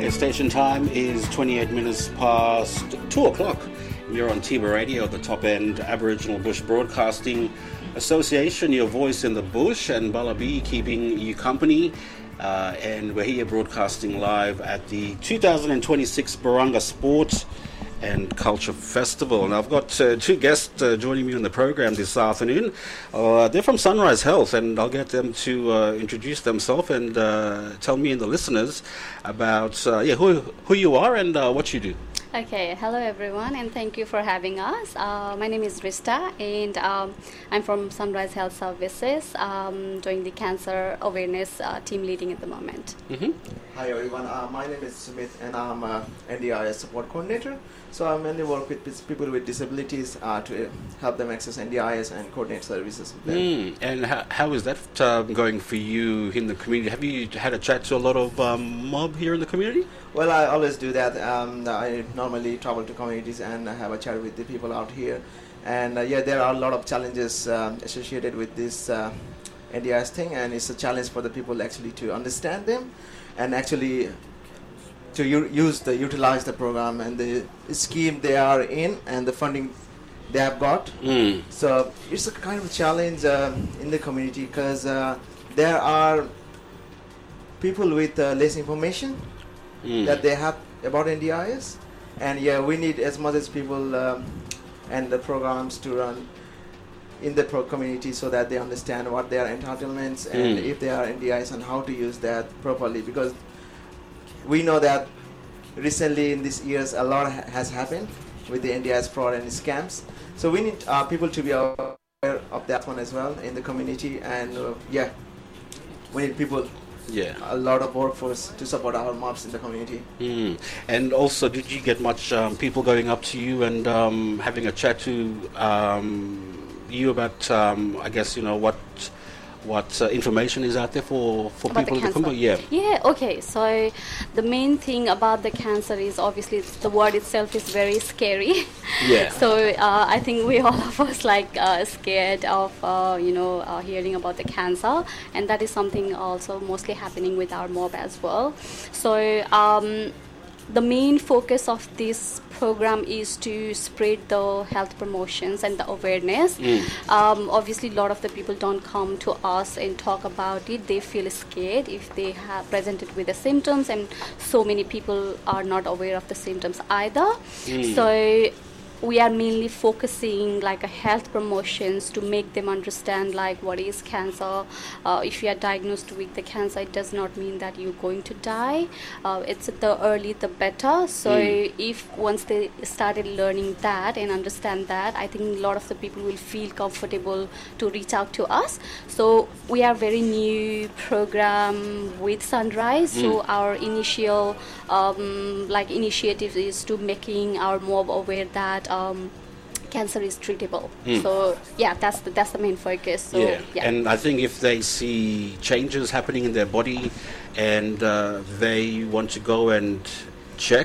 Station time is 28 minutes past 2 o'clock. You're on Tiba Radio, the top end Aboriginal Bush Broadcasting Association, your voice in the bush, and Balabi keeping you company. And we're here broadcasting live at the 2026 Barunga Sport and Culture Festival. And I've got two guests joining me on the program this afternoon. They're from Sunrise Health, and I'll get them to introduce themselves and tell me and the listeners about who you are and what you do. Okay, hello everyone, and thank you for having us. My name is Rista, and I'm from Sunrise Health Services, doing the cancer awareness team leading at the moment. Mm-hmm. Hi everyone, my name is Sumit, and I'm NDIS support coordinator. So I mainly work with people with disabilities to help them access NDIS and coordinate services with them. And how is that going for you in the community? Have you had a chat to a lot of mob here in the community? Well, I always do that. I normally travel to communities and have a chat with the people out here. And there are a lot of challenges associated with this NDIS thing, and it's a challenge for the people actually to understand them and actually to utilize the program and the scheme they are in and the funding they have got. So it's a kind of challenge in the community because there are people with less information that they have about NDIS, and we need as much as people and the programs to run in the community so that they understand what their entitlements and if they are NDIS and how to use that properly, because we know that recently in these years a lot has happened with the NDIS fraud and scams. So we need people to be aware of that one as well in the community, and we need people, a lot of workforce to support our mobs in the community. And also, did you get much people going up to you and having a chat to you about, what information is out there for people in the community? Okay, so the main thing about the cancer is obviously the word itself is very scary. So I think we all of us scared of hearing about the cancer, and that is something also mostly happening with our mob as well. So the main focus of this program is to spread the health promotions and the awareness. Obviously, a lot of the people don't come to us and talk about it. They feel scared if they have presented with the symptoms, and so many people are not aware of the symptoms either. So we are mainly focusing a health promotions to make them understand what is cancer. If you are diagnosed with the cancer, it does not mean that you're going to die. It's the early the better. So if once they started learning that and understand that, I think a lot of the people will feel comfortable to reach out to us. So we are very new program with Sunrise. So our initial initiative is to making our mob aware that cancer is treatable. So that's the main focus. So, And I think if they see changes happening in their body and they want to go and